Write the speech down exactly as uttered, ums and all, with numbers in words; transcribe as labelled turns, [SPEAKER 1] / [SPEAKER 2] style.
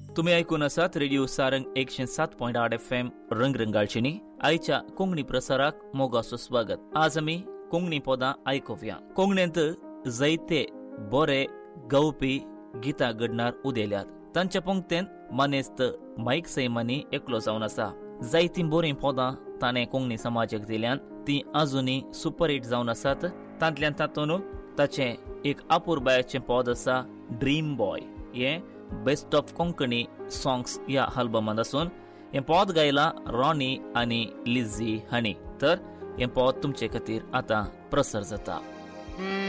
[SPEAKER 1] तुम्ही ऐकून आसात रेडिओ सारंग एकशे सात पॉइंट आठ एफ एम रंगरंगाळचिनी. आयच्या कोंकणी प्रसाराक मोगासो स्वागत. आज आमी कोंकणी पदां आयकुया. कोंकणींत जायते बरे गावपी गितां घडणार उदेल्यात. तांच्या पंक्तेंत मानेस्त माईक सैमानी एकलो जावन आसा. जायतीं बरीं पदां ताणें कोंकणी समाजाक दिल्यान ती आजुनी सुपर हिट जावन आसात. तांतल्यान तातूंत ताचें एक आपुरबायाचें पद आसा, ड्रीम बॉय. हें बेस्ट ऑफ कोंकणी सॉंग्स ह्या अल्बमांत आसून हें पद गायलां रॉनी आनी लिझी हांणी. तर हें पद तुमचे खातीर आतां प्रसार जाता.